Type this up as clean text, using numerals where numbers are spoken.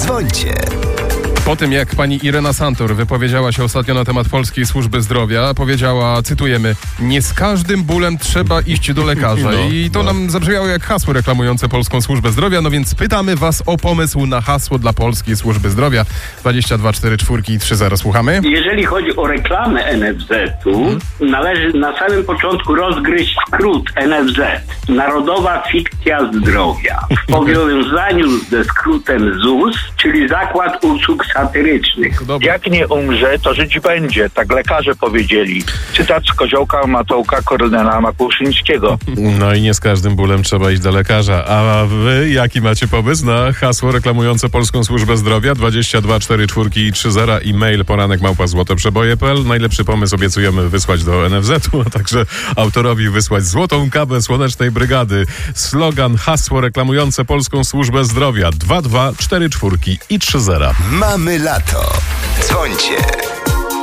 Dzwońcie. Po tym, jak pani Irena Santor wypowiedziała się ostatnio na temat Polskiej Służby Zdrowia, powiedziała, cytujemy, nie z każdym bólem trzeba iść do lekarza. I to nam zabrzmiało jak hasło reklamujące Polską Służbę Zdrowia, no więc pytamy was o pomysł na hasło dla Polskiej Służby Zdrowia. 224430, słuchamy. Jeżeli chodzi o reklamę NFZ-u, należy na samym początku rozgryźć skrót NFZ. Narodowa Fikcja Zdrowia. W powiązaniu ze skrótem ZUS, czyli Zakład Usług Satyrycznych. Dobra. Jak nie umrze, to żyć będzie. Tak lekarze powiedzieli. Cytat z Koziołka, Matołka, Kornela Makuszyńskiego. No i nie z każdym bólem trzeba iść do lekarza. A wy jaki macie pomysł na hasło reklamujące Polską Służbę Zdrowia? 224430 i mail poranek@złoteprzeboje.pl. Najlepszy pomysł obiecujemy wysłać do NFZ-u, a także autorowi wysłać złotą kawę Słonecznej Brygady. Slogan, hasło reklamujące Polską Służbę Zdrowia 224430. Mamy lato. Dzwońcie.